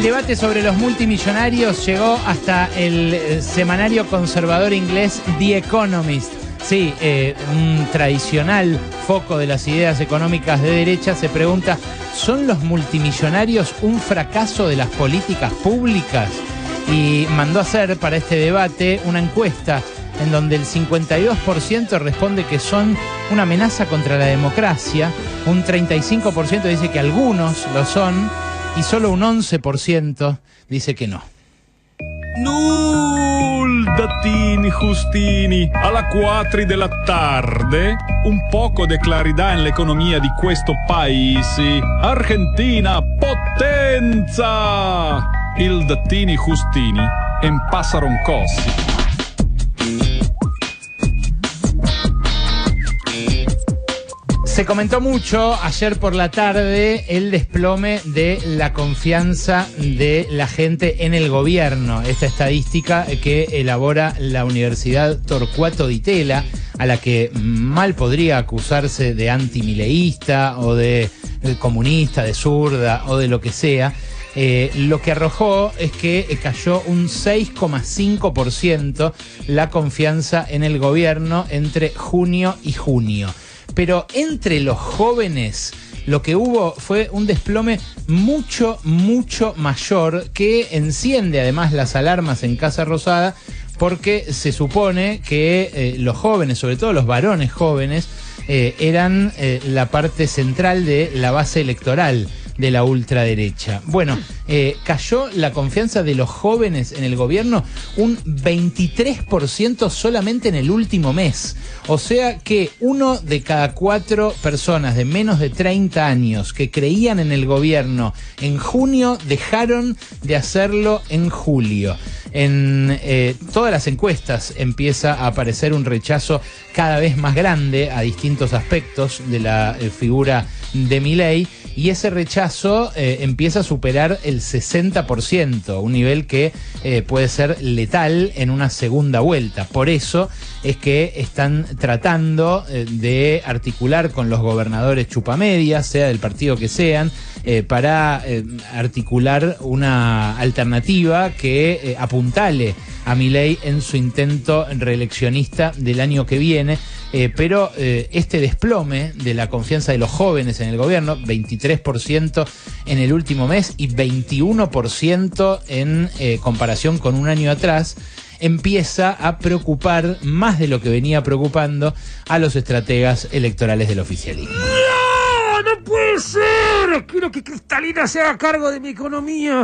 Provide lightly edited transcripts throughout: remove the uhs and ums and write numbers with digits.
El debate sobre los multimillonarios llegó hasta el semanario conservador inglés The Economist. Sí, un tradicional foco de las ideas económicas de derecha se pregunta: ¿son los multimillonarios un fracaso de las políticas públicas? Y mandó a hacer para este debate una encuesta en donde el 52% responde que son una amenaza contra la democracia, un 35% dice que algunos lo son y solo un 11% dice que no. Datini Giustini, alla 4 della tarde, un poco di clarità nell'economia di questo paese. Argentina, potenza! Il Datini Giustini impassaron così. Se comentó mucho ayer por la tarde el desplome de la confianza de la gente en el gobierno. Esta estadística que elabora la Universidad Torcuato Di Tella, a la que mal podría acusarse de antimileísta o de comunista, de zurda o de lo que sea. Lo que arrojó es que cayó un 6,5% la confianza en el gobierno entre junio y junio. Pero entre los jóvenes lo que hubo fue un desplome mucho mayor, que enciende además las alarmas en Casa Rosada, porque se supone que los jóvenes, sobre todo los varones jóvenes, eran la parte central de la base electoral de la ultraderecha. Bueno, cayó la confianza de los jóvenes en el gobierno un 23% solamente en el último mes. O sea que 1 de cada 4 personas de menos de 30 años que creían en el gobierno en junio dejaron de hacerlo en julio. En todas las encuestas empieza a aparecer un rechazo cada vez más grande a distintos aspectos de la figura de Milei, y ese rechazo empieza a superar el 60%, un nivel que puede ser letal en una segunda vuelta. Por eso es que están tratando de articular con los gobernadores chupamedias, sea del partido que sean, para articular una alternativa que apuntale a Milei en su intento reeleccionista del año que viene. Pero este desplome de la confianza de los jóvenes en el gobierno, 23% en el último mes y 21% en comparación con un año atrás, empieza a preocupar más de lo que venía preocupando a los estrategas electorales del oficialismo. ¡No! ¡No puede ser! Quiero que Cristalina se haga cargo de mi economía.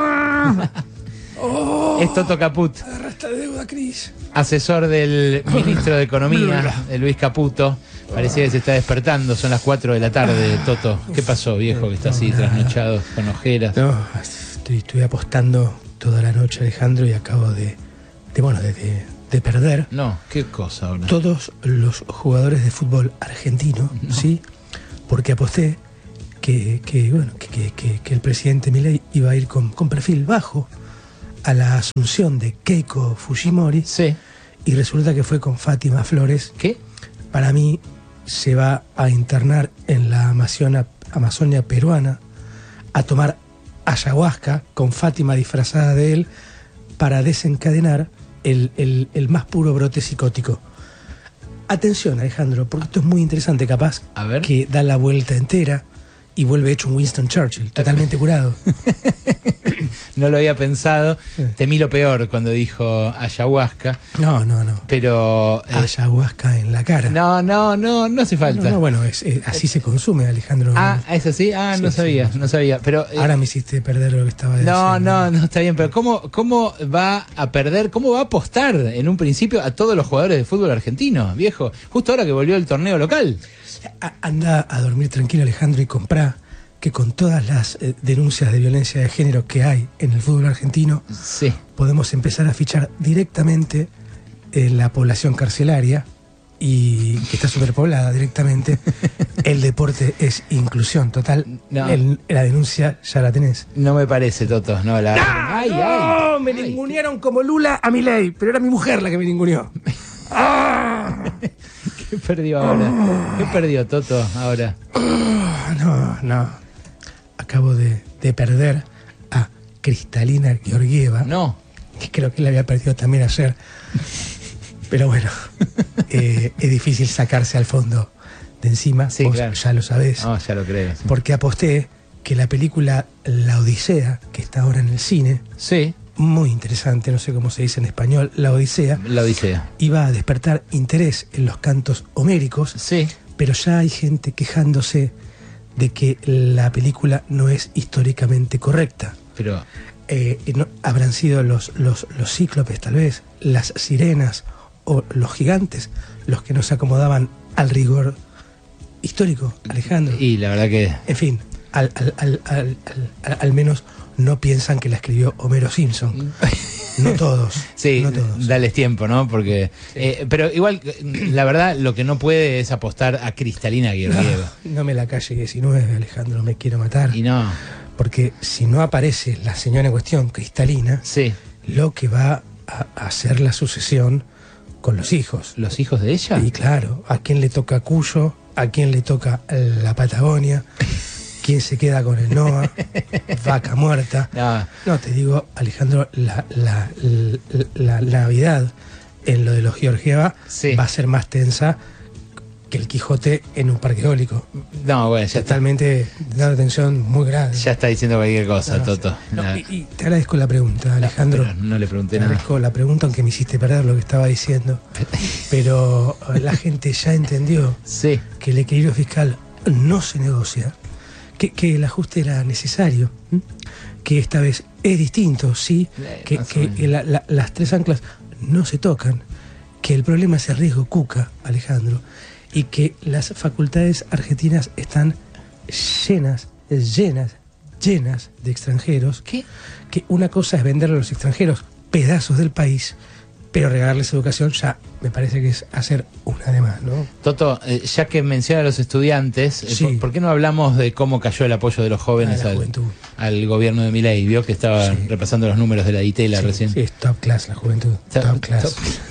Es Toto Caput, Arrastra deuda, Cris. asesor del ministro de Economía, de Luis Caputo. Parecía que se está despertando, son las 4 de la tarde, Toto. ¿Qué pasó, viejo, que está así trasnochado, con ojeras? No, estoy apostando toda la noche, Alejandro, y acabo de perder. No, ¿qué cosa ahora? Todos los jugadores de fútbol argentino, no. ¿Sí? Porque aposté que el presidente Milei iba a ir con perfil bajo a la asunción de Keiko Fujimori. Sí. Y resulta que fue con Fátima Flores. ¿Qué? Para mí se va a internar en la Amazonia peruana a tomar ayahuasca con Fátima disfrazada de él para desencadenar el más puro brote psicótico. Atención, Alejandro, porque esto es muy interesante, capaz a ver, que da la vuelta entera y vuelve hecho un Winston Churchill, totalmente curado. No lo había pensado. Temí lo peor cuando dijo ayahuasca. No. Pero ayahuasca en la cara. No hace falta. No, bueno, así se consume, Alejandro. Ah, ¿es así? Ah, sí, no sabía. Pero ahora me hiciste perder lo que estaba diciendo. No, está bien, pero ¿cómo va a perder, cómo va a apostar en un principio a todos los jugadores de fútbol argentino, viejo? Justo ahora que volvió el torneo local. Anda a dormir tranquilo, Alejandro, y comprá que con todas las denuncias de violencia de género que hay en el fútbol argentino, sí, podemos empezar a fichar directamente en la población carcelaria, y que está superpoblada directamente. El deporte es inclusión total. No. La denuncia ya la tenés. No me parece, Toto. No, me ningunearon como Lula a Milei, pero era mi mujer la que me ninguneó. ¿Qué perdió ahora? ¿Qué perdió, Toto, ahora? No. Acabo de perder a Kristalina Georgieva. No. Que creo que él había perdido también ayer. Pero bueno, es difícil sacarse al fondo de encima. Sí, vos claro. ya lo sabés. No, ya lo creo. Sí. Porque aposté que la película La Odisea, que está ahora en el cine, Sí, muy interesante, no sé cómo se dice en español, La Odisea, la Odisea. iba a despertar interés en los cantos homéricos, Sí. pero ya hay gente quejándose de que la película no es históricamente correcta. Pero Habrán sido los cíclopes, tal vez, las sirenas o los gigantes los que no se acomodaban al rigor histórico, Alejandro. y la verdad que En fin, al menos no piensan que la escribió Homero Simpson. No todos. sí, no todos. dales tiempo, ¿no? Porque pero igual la verdad lo que no puede es apostar a Kristalina Georgieva. No me la calle 19, Alejandro, me quiero matar. Y no. Porque si no aparece la señora en cuestión, Cristalina, Sí. lo que va a hacer la sucesión con los hijos. ¿Los hijos de ella? Y claro, ¿a quién le toca Cuyo? ¿A quién le toca la Patagonia? ¿Quién se queda con el NOA? Vaca muerta. No. No, te digo, Alejandro, la Navidad en lo de los Georgieva Sí. va a ser más tensa que el Quijote en un parque eólico. No, bueno, ya está. Totalmente de una tensión muy grave. Ya está diciendo cualquier cosa, No, Toto. no, Nada. y te agradezco la pregunta, Alejandro. Pero no le pregunté Te nada. agradezco la pregunta, aunque me hiciste perder lo que estaba diciendo. Pero la gente ya entendió Sí. que el equilibrio fiscal no se negocia, que el ajuste era necesario, ¿m? Que esta vez es distinto, sí, que más o menos. las tres anclas no se tocan, que el problema es el riesgo Cuca, Alejandro, y que las facultades argentinas están llenas de extranjeros. ¿Qué? Que una cosa es venderle a los extranjeros pedazos del país, pero regalarles educación ya me parece que es hacer una de más, ¿no? Toto, ya que menciona a los estudiantes, Sí. ¿por qué no hablamos de cómo cayó el apoyo de los jóvenes A la juventud. al gobierno de Milei? Vio que estaba Sí. repasando los números de la Ditela Sí, recién. sí, es top class la juventud, top class.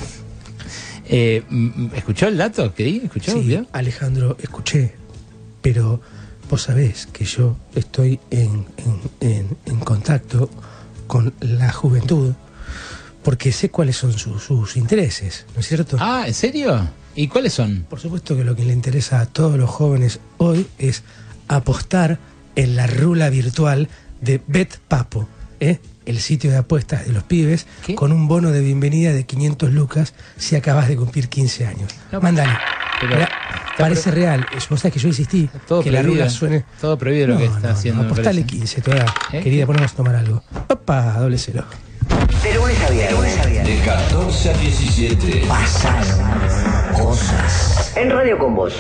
¿Escuchó el dato que di? ¿Escuchó? Sí, ¿Vio? Alejandro, escuché, pero vos sabés que yo estoy en contacto con la juventud porque sé cuáles son sus intereses, ¿no es cierto? Ah, ¿en serio? ¿Y cuáles son? Por supuesto que lo que le interesa a todos los jóvenes hoy es apostar en la rula virtual de BetPapo, el sitio de apuestas de los pibes, ¿Qué? con un bono de bienvenida de 500 lucas si acabas de cumplir 15 años. No, Mándale. pero Mirá, está parece real. Vos sabés que yo insistí Todo que la prohibido. rula suene... Todo prohibido lo que está haciendo. me apostale parece. 15 todavía. ¿Eh? Querida, ponemos a tomar algo. Opa, doble cero. De lunes a viernes. De 14 a 17. Pasaron cosas. En Radio con Vos.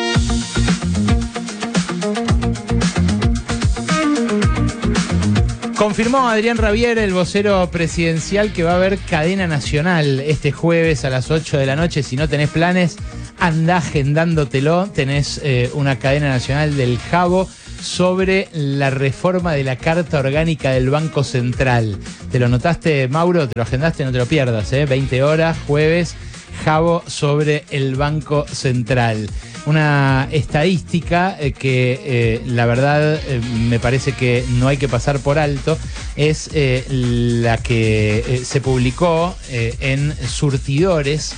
Confirmó Adrián Rabier, el vocero presidencial, que va a haber cadena nacional este jueves a las 8 de la noche. Si no tenés planes, andá agendándotelo. Tenés una cadena nacional del Jabo sobre la reforma de la Carta Orgánica del Banco Central. ¿Te lo notaste, Mauro? ¿Te lo agendaste? No te lo pierdas, 20 horas, jueves, Jabo sobre el Banco Central. Una estadística que la verdad me parece que no hay que pasar por alto, es la que se publicó en Surtidores